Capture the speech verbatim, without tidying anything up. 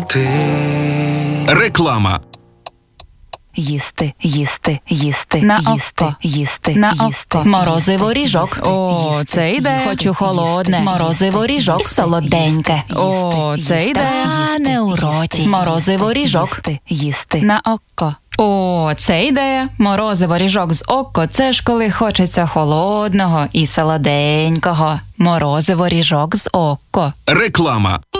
ти. Реклама. Їсти, їсти, їсти, На їсти, око. їсти, На їсти. око. Морозиво ріжок. О, їсти, це ідея. їсти, Хочу холодне. їсти, Морозиво ріжок. їсти, Солоденьке. їсти, О, їсти, це їсти, ідея. їсти, А не у роті. їсти, Морозиво ріжок. їсти, їсти. На око. О, це ідея. Морозиво ріжок з око – це ж коли хочеться холодного і солоденького. Морозиво ріжок з око. Реклама.